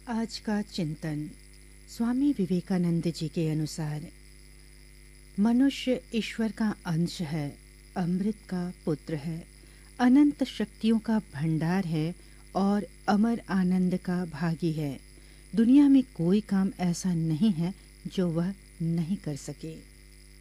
आज का चिंतन स्वामी विवेकानंद जी के अनुसार, मनुष्य ईश्वर का अंश है, अमृत का पुत्र है, अनंत शक्तियों का भंडार है और अमर आनंद का भागी है। दुनिया में कोई काम ऐसा नहीं है जो वह नहीं कर सके।